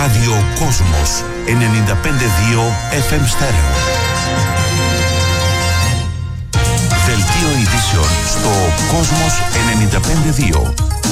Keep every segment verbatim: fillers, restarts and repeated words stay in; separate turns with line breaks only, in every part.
Ράδιο Κόσμος ενενήντα πέντε κόμμα δύο εφ εμ Στέρεο. Δελτίο ειδήσεων στο Κόσμος ενενήντα πέντε κόμμα δύο.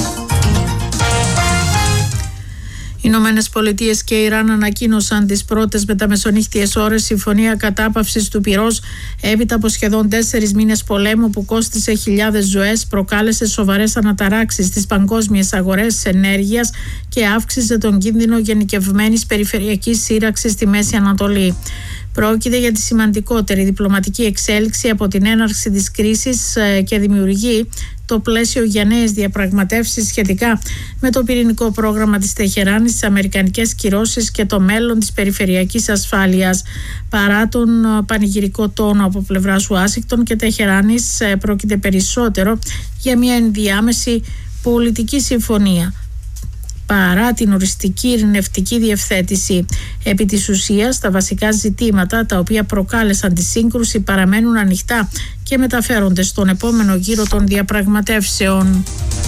Οι Ηνωμένες Πολιτείες και Ιράν ανακοίνωσαν τις πρώτες μεταμεσονύχτιες ώρες συμφωνία κατάπαυσης του πυρός έπειτα από σχεδόν τέσσερις μήνες πολέμου που κόστισε χιλιάδες ζωές, προκάλεσε σοβαρές αναταράξεις στις παγκόσμιες αγορές ενέργειας και αύξησε τον κίνδυνο γενικευμένης περιφερειακής σύραξης στη Μέση Ανατολή. Πρόκειται για τη σημαντικότερη διπλωματική εξέλιξη από την έναρξη της κρίσης και δημιουργεί το πλαίσιο για νέες διαπραγματεύσεις σχετικά με το πυρηνικό πρόγραμμα της Τεχεράνης, τις αμερικανικές κυρώσεις και το μέλλον της περιφερειακής ασφάλειας. Παρά τον πανηγυρικό τόνο από πλευράς Ουάσιγκτον και Τεχεράνης, πρόκειται περισσότερο για μια ενδιάμεση πολιτική συμφωνία παρά την οριστική ειρηνευτική διευθέτηση. Επί της ουσίας, τα βασικά ζητήματα τα οποία προκάλεσαν τη σύγκρουση παραμένουν ανοιχτά και μεταφέρονται στον επόμενο γύρο των διαπραγματεύσεων.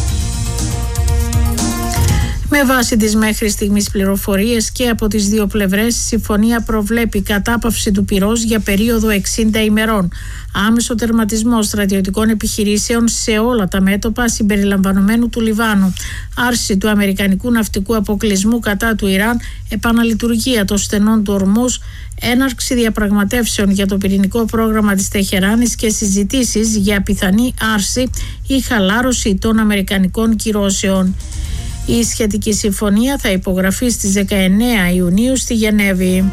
Με βάση τις μέχρι στιγμής πληροφορίες και από τις δύο πλευρές, η συμφωνία προβλέπει κατάπαυση του πυρός για περίοδο εξήντα ημερών, άμεσο τερματισμό στρατιωτικών επιχειρήσεων σε όλα τα μέτωπα συμπεριλαμβανομένου του Λιβάνου, άρση του αμερικανικού ναυτικού αποκλεισμού κατά του Ιράν, επαναλειτουργία των στενών του Ορμούζ, έναρξη διαπραγματεύσεων για το πυρηνικό πρόγραμμα της Τεχεράνης και συζητήσεις για πιθανή άρση ή χαλάρωση των αμερικανικών κυρώσεων. Η σχετική συμφωνία θα υπογραφεί στις δεκαεννέα Ιουνίου στη Γενέβη.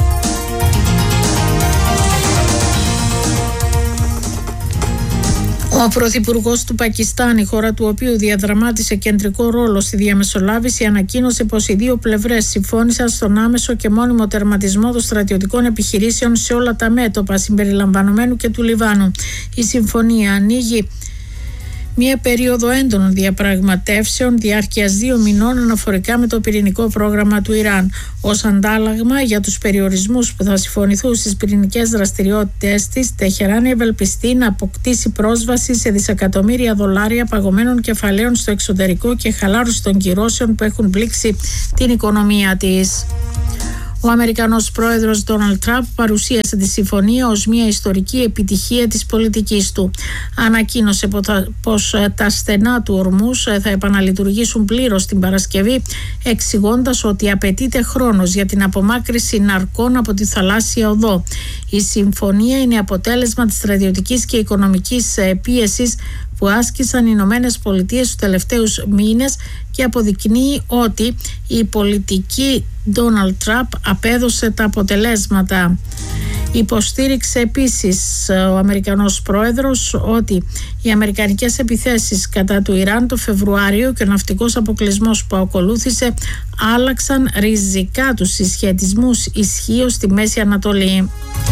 Ο Πρωθυπουργός του Πακιστάν, η χώρα του οποίου διαδραμάτισε κεντρικό ρόλο στη διαμεσολάβηση, ανακοίνωσε πως οι δύο πλευρές συμφώνησαν στον άμεσο και μόνιμο τερματισμό των στρατιωτικών επιχειρήσεων σε όλα τα μέτωπα συμπεριλαμβανομένου και του Λιβάνου. Η συμφωνία ανοίγει μία περίοδο έντονων διαπραγματεύσεων διάρκειας δύο μηνών αναφορικά με το πυρηνικό πρόγραμμα του Ιράν. Ως αντάλλαγμα για τους περιορισμούς που θα συμφωνηθούν στις πυρηνικές δραστηριότητες της, Τεχεράνη ευελπιστεί να αποκτήσει πρόσβαση σε δισεκατομμύρια δολάρια παγωμένων κεφαλαίων στο εξωτερικό και χαλάρωση των κυρώσεων που έχουν πλήξει την οικονομία της. Ο Αμερικανός πρόεδρος Ντόναλντ Τραμπ παρουσίασε τη συμφωνία ως μια ιστορική επιτυχία της πολιτικής του. Ανακοίνωσε πως τα στενά του Ορμούζ θα επαναλειτουργήσουν πλήρως την Παρασκευή, εξηγώντας ότι απαιτείται χρόνος για την απομάκρυνση ναρκών από τη θαλάσσια οδό. Η συμφωνία είναι αποτέλεσμα της στρατιωτικής και οικονομικής πίεσης που άσκησαν οι Ηνωμένες Πολιτείες τους τελευταίους μήνες και αποδεικνύει ότι η πολιτική Ντόναλντ Τραμπ απέδωσε τα αποτελέσματα. Υποστήριξε επίσης ο Αμερικανός πρόεδρος ότι οι αμερικανικές επιθέσεις κατά του Ιράν το Φεβρουάριο και ο ναυτικός αποκλεισμός που ακολούθησε άλλαξαν ριζικά τους συσχετισμούς ισχύως στη Μέση Ανατολή.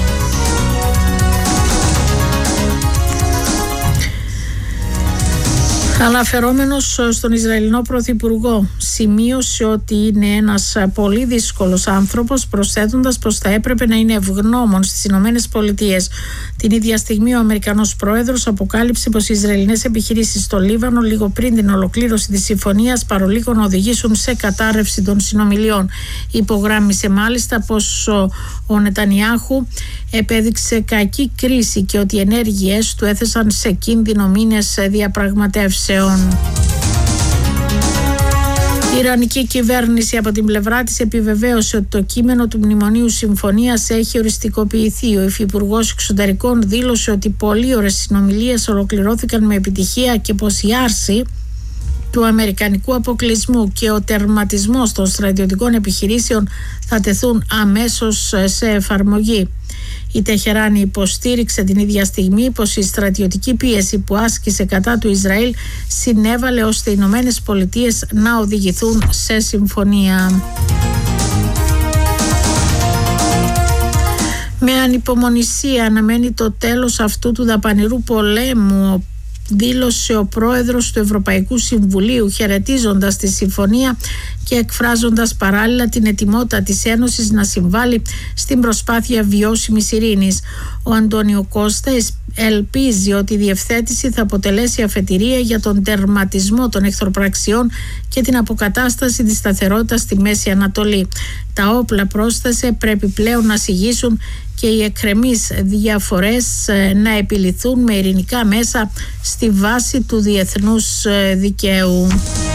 Αναφερόμενος στον Ισραηλινό Πρωθυπουργό, σημείωσε ότι είναι ένας πολύ δύσκολος άνθρωπος, προσθέτοντας πως θα έπρεπε να είναι ευγνώμων στις Ηνωμένες Πολιτείες. Την ίδια στιγμή ο Αμερικανός Πρόεδρος αποκάλυψε πως οι Ισραηλινές επιχειρήσεις στο Λίβανο λίγο πριν την ολοκλήρωση της συμφωνίας παρολίγο να οδηγήσουν σε κατάρρευση των συνομιλιών. Υπογράμμισε μάλιστα πως ο, ο Νετανιάχου επέδειξε κακή κρίση και ότι οι ενέργειές του έθεσαν σε κίνδυνο μήνες διαπραγματεύσεων. Η Ιρανική κυβέρνηση από την πλευρά της επιβεβαίωσε ότι το κείμενο του Μνημονίου Συμφωνίας έχει οριστικοποιηθεί. Ο Υφυπουργός Εξωτερικών δήλωσε ότι πολλοί ώρες συνομιλίες ολοκληρώθηκαν με επιτυχία και πως η άρση του αμερικανικού αποκλεισμού και ο τερματισμός των στρατιωτικών επιχειρήσεων θα τεθούν αμέσως σε εφαρμογή. Η Τεχεράνη υποστήριξε την ίδια στιγμή πως η στρατιωτική πίεση που άσκησε κατά του Ισραήλ συνέβαλε ώστε οι Ηνωμένες Πολιτείες να οδηγηθούν σε συμφωνία. Με ανυπομονησία αναμένει το τέλος αυτού του δαπανηρού πολέμου, δήλωσε ο πρόεδρος του Ευρωπαϊκού Συμβουλίου, χαιρετίζοντας τη συμφωνία και εκφράζοντας παράλληλα την ετοιμότητα της Ένωσης να συμβάλλει στην προσπάθεια βιώσιμης ειρήνης. Ο Αντώνιο Κώστα ελπίζει ότι η διευθέτηση θα αποτελέσει αφετηρία για τον τερματισμό των εχθροπραξιών και την αποκατάσταση της σταθερότητας στη Μέση Ανατολή. Τα όπλα, πρόσθεσε, πρέπει πλέον να συγγύσουν και οι εκκρεμείς διαφορές να επιληθούν με ειρηνικά μέσα στη βάση του διεθνούς δικαίου.